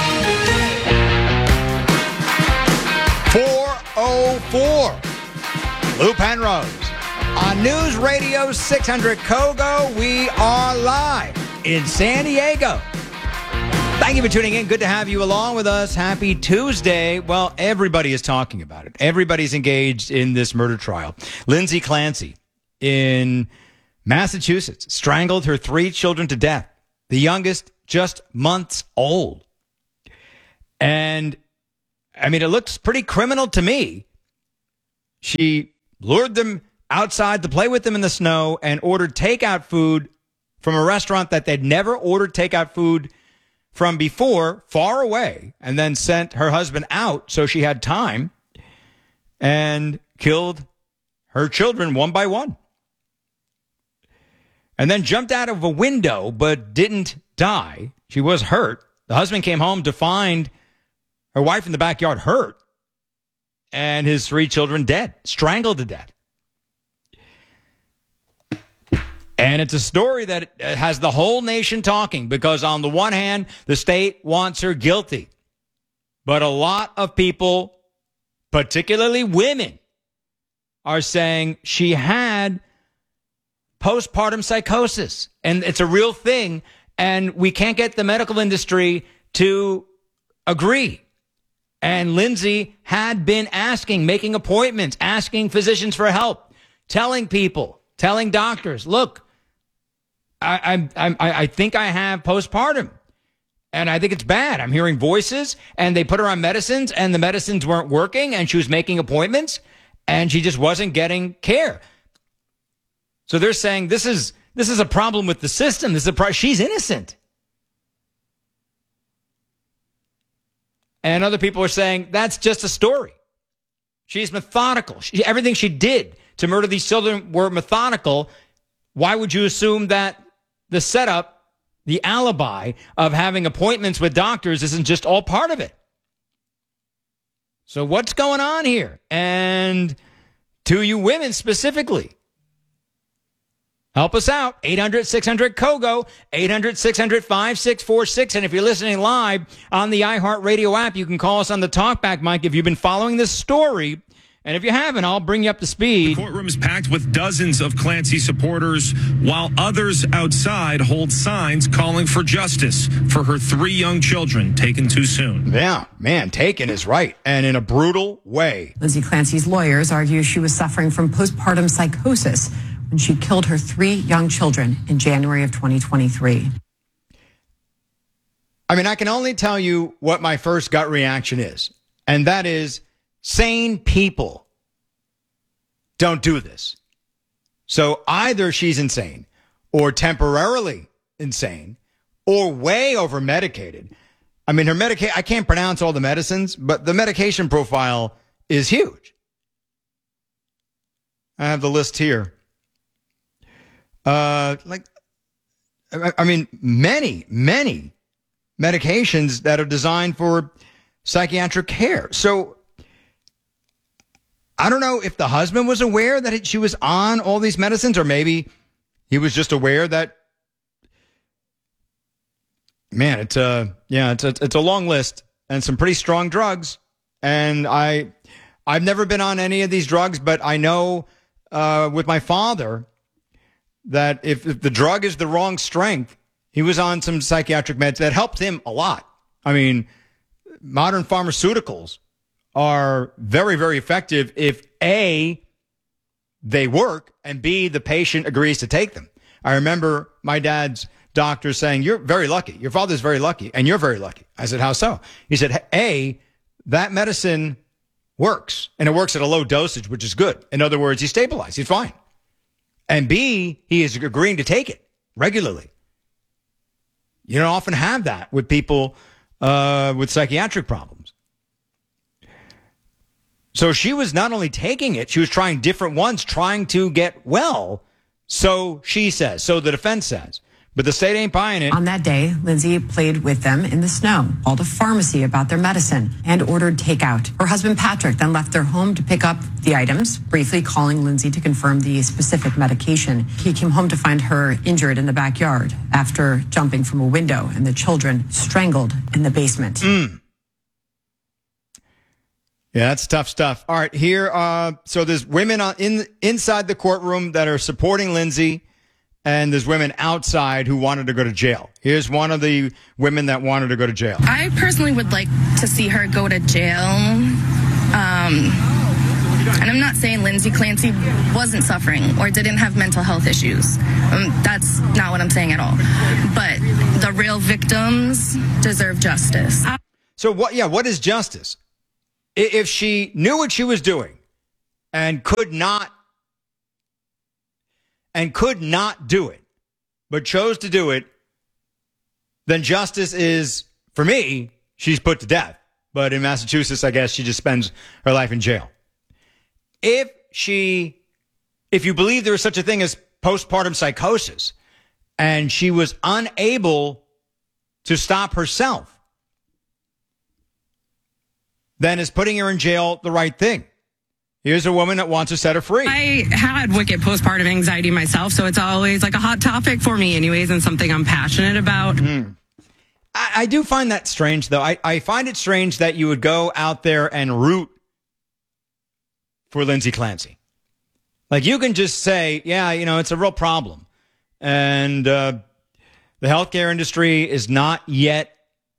4:04. Lou Penrose. On News Radio 600 Kogo, we are live in San Diego. Thank you for tuning in. Good to have you along with us. Happy Tuesday. Well, everybody is talking about it. Everybody's engaged in this murder trial. Lindsay Clancy in Massachusetts strangled her 3 children to death, the youngest just months old. And, I mean, it looks pretty criminal to me. She lured them outside to play with them in the snow and ordered takeout food from a restaurant that they'd never ordered takeout food from before, far away, and then sent her husband out so she had time and killed her children one by one. And then jumped out of a window but didn't die. She was hurt. The husband came home to find her wife in the backyard hurt and his 3 children dead, strangled to death. And it's a story that has the whole nation talking because on the one hand, the state wants her guilty. But a lot of people, particularly women, are saying she had postpartum psychosis. And it's a real thing. And we can't get the medical industry to agree. And Lindsay had been making appointments, asking physicians for help, telling people, telling doctors, look, I think I have postpartum, and I think it's bad. I'm hearing voices, and they put her on medicines, and the medicines weren't working, and she was making appointments, and she just wasn't getting care. So they're saying this is a problem with the system. She's innocent. And other people are saying that's just a story. She's methodical. Everything she did to murder these children were methodical. Why would you assume that the setup, the alibi of having appointments with doctors isn't just all part of it? So what's going on here? And to you women specifically, help us out. 800-600-KOGO, 800-600-5646. And if you're listening live on the iHeartRadio app, you can call us on the talkback mic if you've been following this story. And if you haven't, I'll bring you up to speed. The courtroom is packed with dozens of Clancy supporters, while others outside hold signs calling for justice for her 3 young children taken too soon. Yeah, man, taken is right, and in a brutal way. Lindsay Clancy's lawyers argue she was suffering from postpartum psychosis when she killed her 3 young children in January of 2023. I mean, I can only tell you what my first gut reaction is, and that is sane people don't do this. So either she's insane or temporarily insane or way over medicated. I mean, I can't pronounce all the medicines, but the medication profile is huge. I have the list here. Many medications that are designed for psychiatric care. So I don't know if the husband was aware that she was on all these medicines, or maybe he was just aware that, man, it's a long list and some pretty strong drugs. And I've never been on any of these drugs, but I know with my father that if the drug is the wrong strength, he was on some psychiatric meds that helped him a lot. I mean, modern pharmaceuticals are very, very effective if A, they work, and B, the patient agrees to take them. I remember my dad's doctor saying, "You're very lucky. Your father's very lucky, and you're very lucky." I said, "How so?" He said, A, that medicine works, and it works at a low dosage, which is good. In other words, he's stabilized. He's fine. And B, he is agreeing to take it regularly. You don't often have that with people with psychiatric problems. So she was not only taking it, she was trying different ones, trying to get well. So she says, so the defense says. But the state ain't buying it. On that day, Lindsay played with them in the snow, called a pharmacy about their medicine, and ordered takeout. Her husband, Patrick, then left their home to pick up the items, briefly calling Lindsay to confirm the specific medication. He came home to find her injured in the backyard after jumping from a window, and the children strangled in the basement. Yeah, that's tough stuff. All right, here, so there's women inside the courtroom that are supporting Lindsay, and there's women outside who wanted to go to jail. Here's one of the women that wanted to go to jail. I personally would like to see her go to jail. And I'm not saying Lindsay Clancy wasn't suffering or didn't have mental health issues. That's not what I'm saying at all. But the real victims deserve justice. So what is justice? If she knew what she was doing and could not do it, but chose to do it, then justice is, for me, she's put to death. But in Massachusetts, I guess she just spends her life in jail. If you believe there is such a thing as postpartum psychosis, and she was unable to stop herself, then is putting her in jail the right thing? Here's a woman that wants to set her free. I had wicked postpartum anxiety myself, so it's always like a hot topic for me anyways, and something I'm passionate about. I do find that strange, though. I find it strange that you would go out there and root for Lindsay Clancy. Like, you can just say, yeah, it's a real problem. And the healthcare industry is not yet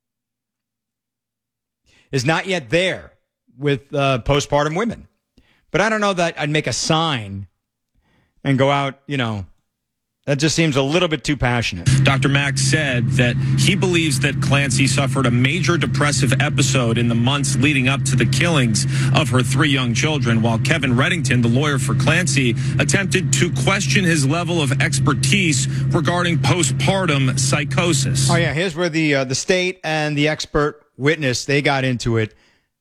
there with postpartum women. But I don't know that I'd make a sign and go out, that just seems a little bit too passionate. Dr. Mack said that he believes that Clancy suffered a major depressive episode in the months leading up to the killings of her 3 young children, while Kevin Reddington, the lawyer for Clancy, attempted to question his level of expertise regarding postpartum psychosis. Oh, yeah, here's where the state and the expert witness, they got into it.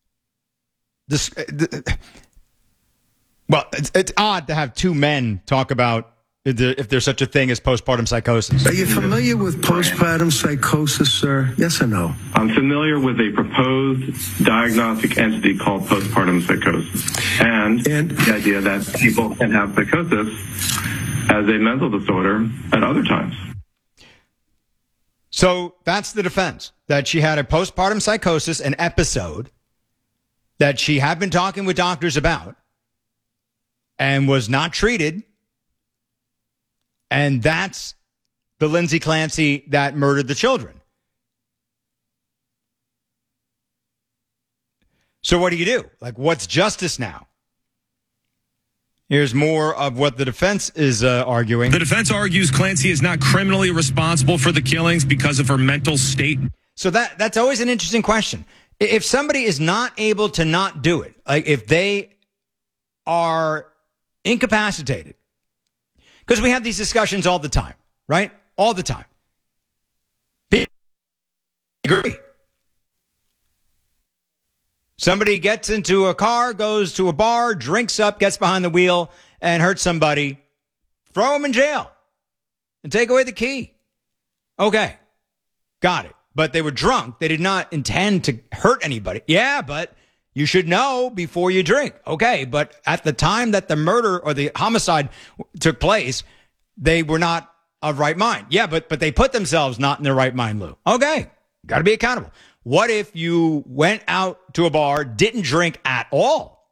Well, it's odd to have 2 men talk about if there's such a thing as postpartum psychosis. Are you familiar with postpartum psychosis, sir? Yes or no? I'm familiar with a proposed diagnostic entity called postpartum psychosis, and the idea that people can have psychosis as a mental disorder at other times. So that's the defense, that she had a postpartum psychosis, an episode that she had been talking with doctors about and was not treated. And that's the Lindsay Clancy that murdered the children. So what do you do? Like, what's justice now? Here's more of what the defense is arguing. The defense argues Clancy is not criminally responsible for the killings because of her mental state. So that's always an interesting question. If somebody is not able to not do it, like if they are incapacitated, because we have these discussions all the time, right? All the time. People agree. Somebody gets into a car, goes to a bar, drinks up, gets behind the wheel, and hurts somebody. Throw them in jail and take away the key. Okay, got it. But they were drunk. They did not intend to hurt anybody. Yeah, but you should know before you drink. Okay, but at the time that the murder or the homicide took place, they were not of right mind. Yeah, but they put themselves not in their right mind, Lou. Okay, got to be accountable. What if you went out to a bar, didn't drink at all,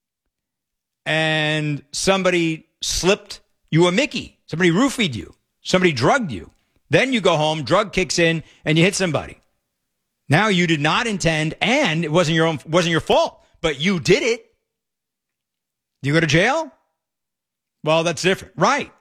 and somebody slipped you a Mickey, somebody roofied you, somebody drugged you. Then you go home, drug kicks in, and you hit somebody. Now you did not intend, and it wasn't your fault, but you did it. Do you go to jail? Well, that's different. Right.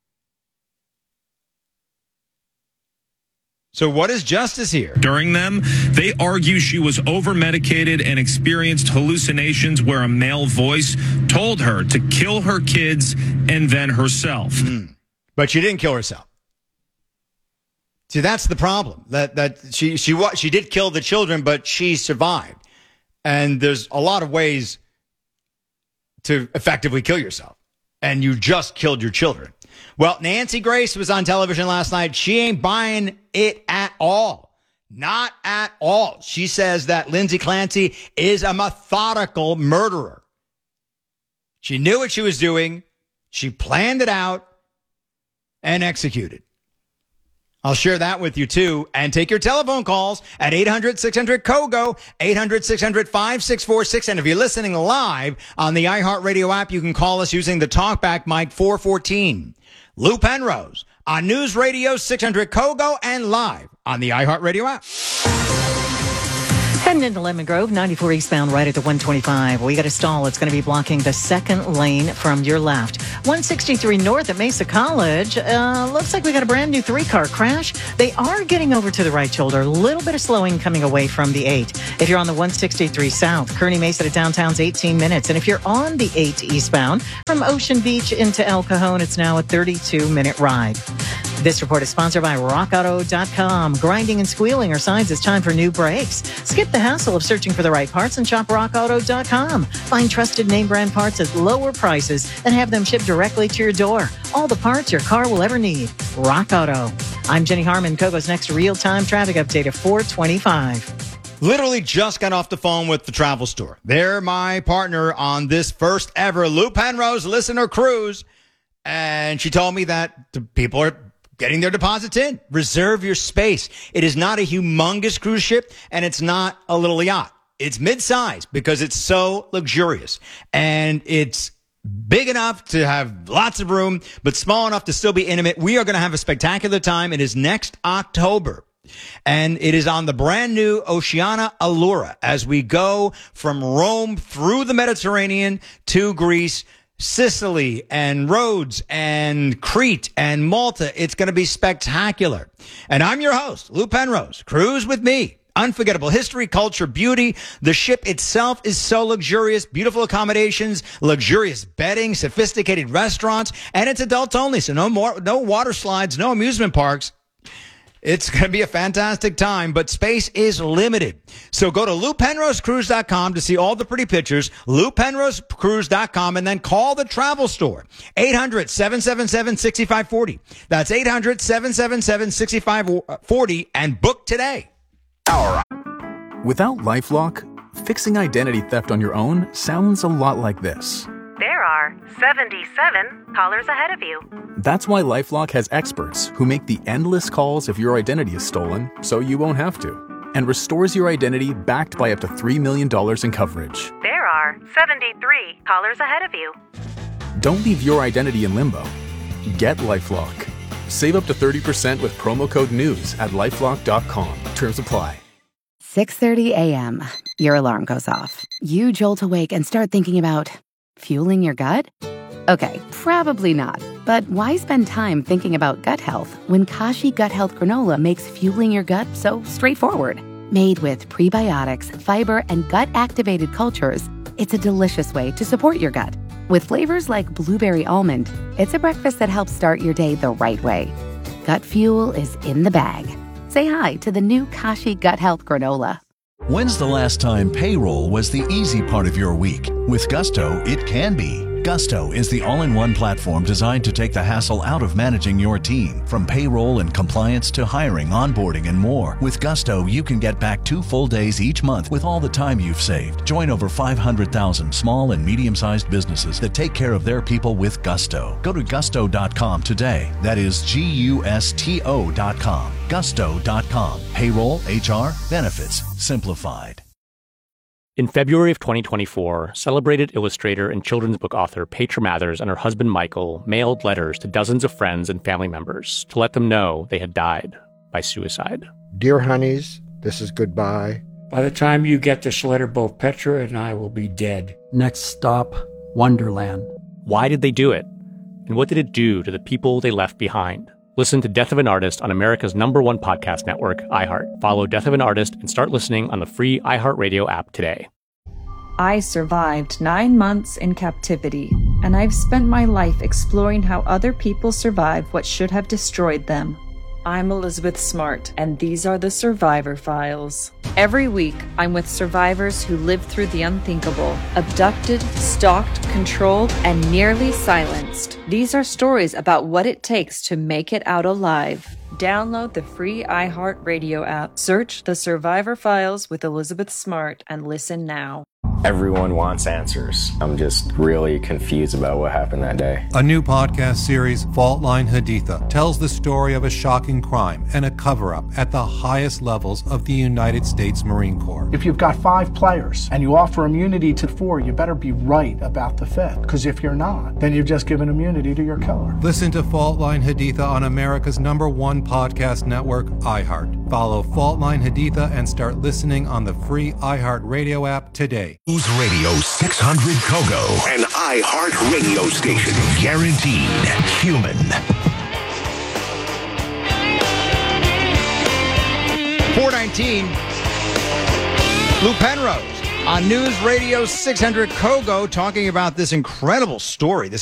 So what is justice here? During them, they argue she was over-medicated and experienced hallucinations where a male voice told her to kill her kids and then herself. But she didn't kill herself. See, that's the problem. That she did kill the children, but she survived. And there's a lot of ways to effectively kill yourself. And you just killed your children. Well, Nancy Grace was on television last night. She ain't buying it at all. Not at all. She says that Lindsay Clancy is a methodical murderer. She knew what she was doing. She planned it out and executed. I'll share that with you, too, and take your telephone calls at 800-600-KOGO, 800-600-5646. And if you're listening live on the iHeartRadio app, you can call us using the TalkBack mic 414. Lou Penrose on News Radio 600 KOGO and live on the iHeartRadio app. Heading into Lemon Grove, 94 eastbound right at the 125. We got a stall. It's going to be blocking the second lane from your left. 163 north at Mesa College. Looks like we got a brand new 3-car crash. They are getting over to the right shoulder. A little bit of slowing coming away from the 8. If you're on the 163 south, Kearney Mesa to downtown's 18 minutes. And if you're on the 8 eastbound from Ocean Beach into El Cajon, it's now a 32-minute ride. This report is sponsored by RockAuto.com. Grinding and squealing are signs it's time for new brakes. Skip the hassle of searching for the right parts and shop RockAuto.com. Find trusted name brand parts at lower prices and have them shipped directly to your door. All the parts your car will ever need. Rock Auto. I'm Jenny Harmon, Kogo's next real-time traffic update at 425. Literally just got off the phone with the travel store. They're my partner on this first ever Lou Penrose listener cruise. And she told me that the people are getting their deposits in. Reserve your space. It is not a humongous cruise ship, and it's not a little yacht. It's mid-size because it's so luxurious. And it's big enough to have lots of room, but small enough to still be intimate. We are going to have a spectacular time. It is next October. And it is on the brand new Oceania Allura as we go from Rome through the Mediterranean to Greece, Sicily and Rhodes and Crete and Malta. It's going to be spectacular. And I'm your host, Lou Penrose. Cruise with me. Unforgettable history, culture, beauty. The ship itself is so luxurious, beautiful accommodations, luxurious bedding, sophisticated restaurants, and it's adults only. So no water slides, no amusement parks. It's going to be a fantastic time, but space is limited. So go to LouPenroseCruise.com to see all the pretty pictures, LouPenroseCruise.com, and then call the travel store, 800-777-6540. That's 800-777-6540, and book today. Without LifeLock, fixing identity theft on your own sounds a lot like this. There are 77 callers ahead of you. That's why LifeLock has experts who make the endless calls if your identity is stolen, so you won't have to, and restores your identity backed by up to $3 million in coverage. There are 73 callers ahead of you. Don't leave your identity in limbo. Get LifeLock. Save up to 30% with promo code NEWS at LifeLock.com. Terms apply. 6:30 a.m. Your alarm goes off. You jolt awake and start thinking about fueling your gut? Okay, probably not. But why spend time thinking about gut health when Kashi Gut Health Granola makes fueling your gut so straightforward? Made with prebiotics, fiber, and gut-activated cultures, it's a delicious way to support your gut. With flavors like blueberry almond, it's a breakfast that helps start your day the right way. Gut fuel is in the bag. Say hi to the new Kashi Gut Health Granola. When's the last time payroll was the easy part of your week? With Gusto, it can be. Gusto is the all-in-one platform designed to take the hassle out of managing your team. From payroll and compliance to hiring, onboarding, and more. With Gusto, you can get back 2 full days each month with all the time you've saved. Join over 500,000 small and medium-sized businesses that take care of their people with Gusto. Go to gusto.com today. That is Gusto.com. Gusto.com. Payroll, HR, benefits, simplified. In February of 2024, celebrated illustrator and children's book author Petra Mathers and her husband Michael mailed letters to dozens of friends and family members to let them know they had died by suicide. Dear honeys, this is goodbye. By the time you get this letter, both Petra and I will be dead. Next stop, Wonderland. Why did they do it? And what did it do to the people they left behind? Listen to Death of an Artist on America's #1 podcast network, iHeart. Follow Death of an Artist and start listening on the free iHeartRadio app today. I survived 9 months in captivity, and I've spent my life exploring how other people survived what should have destroyed them. I'm Elizabeth Smart, and these are the Survivor Files. Every week, I'm with survivors who lived through the unthinkable, abducted, stalked, controlled, and nearly silenced. These are stories about what it takes to make it out alive. Download the free iHeartRadio app, search The Survivor Files with Elizabeth Smart, and listen now. Everyone wants answers. I'm just really confused about what happened that day. A new podcast series, Fault Line Haditha, tells the story of a shocking crime and a cover-up at the highest levels of the United States Marine Corps. If you've got 5 players and you offer immunity to 4, you better be right about the 5th. Because if you're not, then you've just given immunity to your killer. Listen to Fault Line Haditha on America's #1 podcast network, iHeart. Follow Fault Line Haditha and start listening on the free iHeart Radio app today. News Radio 600 Kogo, an iHeart radio station. Guaranteed human. 419, Lou Penrose on News Radio 600 Kogo talking about this incredible story. This